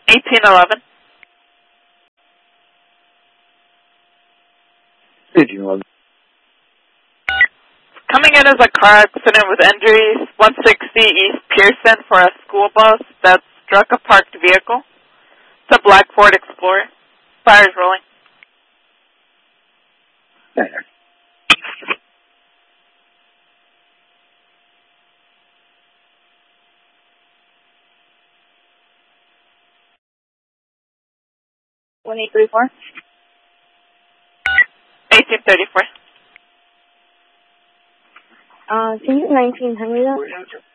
1811. 1811. Coming in as a car accident with injuries, 160 East Pearson for a school bus that struck a parked vehicle. It's a black Ford Explorer. Fire's rolling. There. One 834. 1834. Can you 1900?